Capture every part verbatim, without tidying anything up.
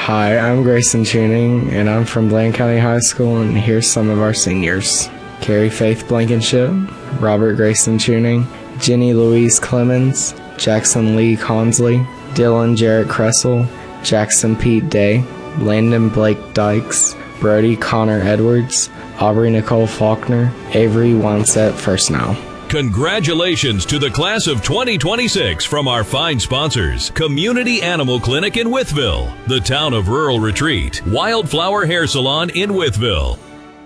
Hi, I'm Grayson Tuning, and I'm from Blaine County High School, and here's some of our seniors. Carrie Faith Blankenship, Robert Grayson Tuning, Jenny Louise Clemens, Jackson Lee Consley, Dylan Jarrett Kressel, Jackson Pete Day, Landon Blake Dykes, Brody Connor Edwards, Aubrey Nicole Faulkner, Avery Wanset First Now. Congratulations to the class of twenty twenty-six from our fine sponsors: Community Animal Clinic in Wytheville, the Town of Rural Retreat, Wildflower Hair Salon in Wytheville.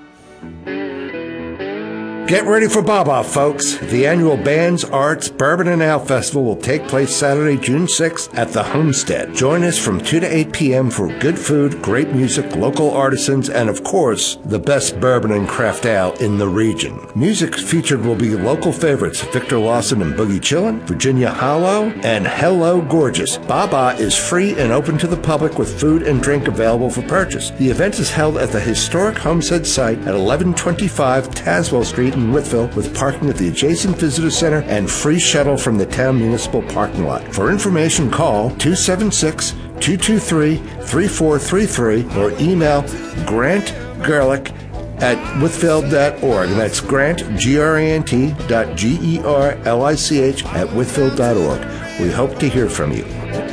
Get ready for Baba, folks. The annual Bands, Arts, Bourbon and Ale Festival will take place Saturday, June sixth at the Homestead. Join us from two to eight p.m. for good food, great music, local artisans, and of course, the best bourbon and craft ale in the region. Music featured will be local favorites Victor Lawson and Boogie Chillin', Virginia Hollow, and Hello Gorgeous. Baba is free and open to the public with food and drink available for purchase. The event is held at the historic Homestead site at eleven twenty-five Tazewell Street in Wytheville, with parking at the adjacent visitor center and free shuttle from the town municipal parking lot. For information, call two seven six, two two three, three four three three or email Grant Gerlich at wytheville dot org. And that's Grant, G R A N T dot G E R L I C H at wytheville dot org. We hope to hear from you.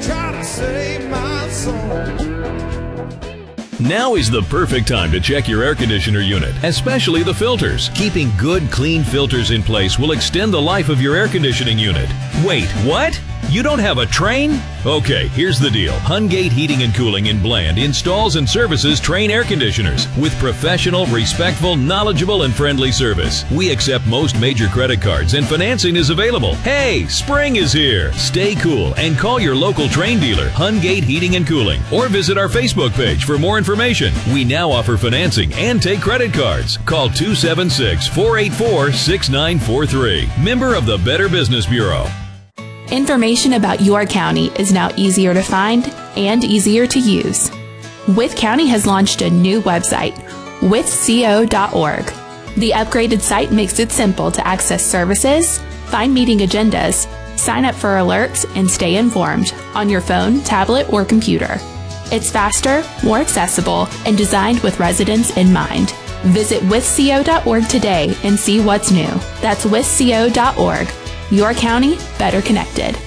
Now is the perfect time to check your air conditioner unit, especially the filters. Keeping good, clean filters in place will extend the life of your air conditioning unit. Wait, what? You don't have a Trane? Okay, here's the deal. Hungate Heating and Cooling in Bland installs and services Trane air conditioners with professional, respectful, knowledgeable, and friendly service. We accept most major credit cards and financing is available. Hey, spring is here. Stay cool and call your local Trane dealer, Hungate Heating and Cooling, or visit our Facebook page for more information. We now offer financing and take credit cards. Call two seven six, four eight four, six nine four three. Member of the Better Business Bureau. Information about your county is now easier to find and easier to use. Wyth County has launched a new website, wyth co dot org. The upgraded site makes it simple to access services, find meeting agendas, sign up for alerts, and stay informed on your phone, tablet, or computer. It's faster, more accessible, and designed with residents in mind. Visit wyth co dot org today and see what's new. That's wyth co dot org. Your county, better connected.